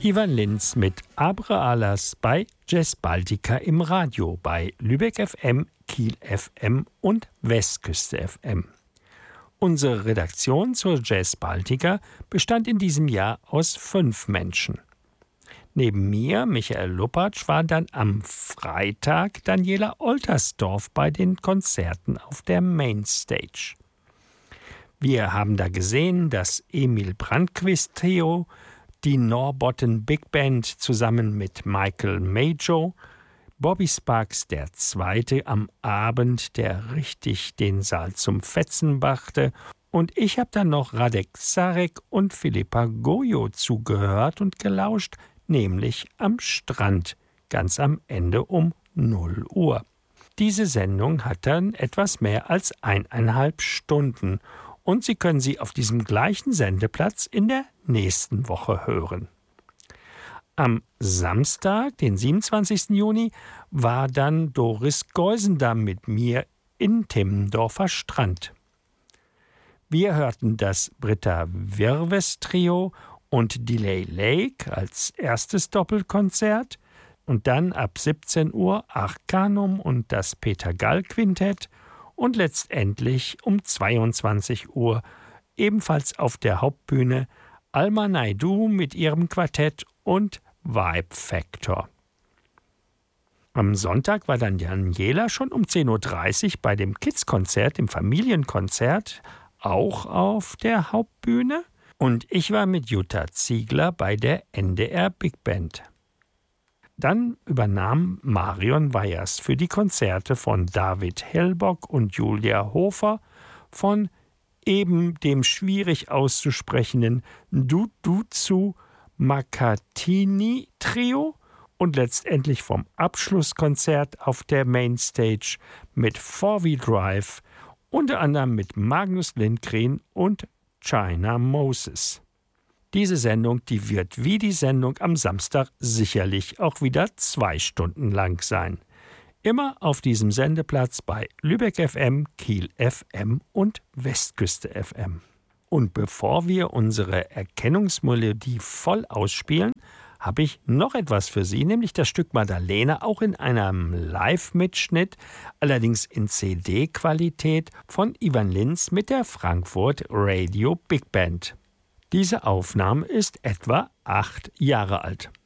Ivan Lins mit Abre Alas bei Jazz Baltica im Radio bei Lübeck FM, Kiel FM und Westküste FM. Unsere Redaktion zur Jazz Baltica bestand in diesem Jahr aus 5 Menschen. Neben mir, Michael Luppatsch, war dann am Freitag Daniela Oltersdorf bei den Konzerten auf der Mainstage. Wir haben da gesehen, dass Emil Brandquist Trio, die Norrbotten Big Band zusammen mit Michael Majo, Bobby Sparks II. Am Abend, der richtig den Saal zum Fetzen brachte, und ich habe dann noch Radek Zarek und Philippa Gojo zugehört und gelauscht, nämlich am Strand, ganz am Ende um 0 Uhr. Diese Sendung hat dann etwas mehr als 1,5 Stunden und Sie können sie auf diesem gleichen Sendeplatz in der nächsten Woche hören. Am Samstag, den 27. Juni, war dann Doris Geusendamm mit mir in Timmendorfer Strand. Wir hörten das Britta Wirves Trio und Delay Lake als erstes Doppelkonzert und dann ab 17 Uhr Arcanum und das Peter Gall Quintett und letztendlich um 22 Uhr ebenfalls auf der Hauptbühne Alma Naidoo mit ihrem Quartett und Vibe Factor. Am Sonntag war dann Daniela schon um 10.30 Uhr bei dem Kids-Konzert, dem Familienkonzert, auch auf der Hauptbühne. Und ich war mit Jutta Ziegler bei der NDR Big Band. Dann übernahm Marion Weyers für die Konzerte von David Hellbock und Julia Hofer, von eben dem schwierig auszusprechenden Duduzu Makatini Trio und letztendlich vom Abschlusskonzert auf der Mainstage mit 4V Drive, unter anderem mit Magnus Lindgren und China Moses. Diese Sendung, die wird wie die Sendung am Samstag sicherlich auch wieder 2 Stunden lang sein. Immer auf diesem Sendeplatz bei Lübeck FM, Kiel FM und Westküste FM. Und bevor wir unsere Erkennungsmelodie voll ausspielen, habe ich noch etwas für Sie, nämlich das Stück Madalena, auch in einem Live-Mitschnitt, allerdings in CD-Qualität von Ivan Lins mit der Frankfurt Radio Big Band. Diese Aufnahme ist etwa 8 Jahre alt.